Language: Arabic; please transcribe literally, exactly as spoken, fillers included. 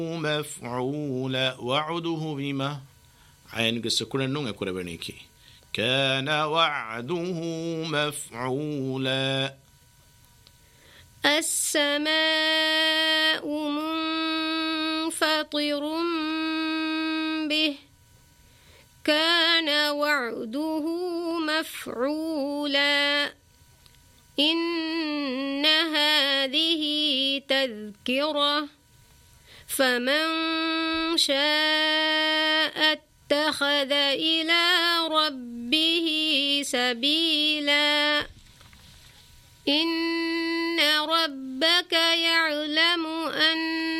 مفعولا وعده بما عين قسكونا نونغ كوربانيكي كان وعده مفعولا السماء منفطر به كان وعده مفعولا إن هذه تذكرة فمن شاء اتخذ إلى ربه سبيلا إن ربك يعلم أن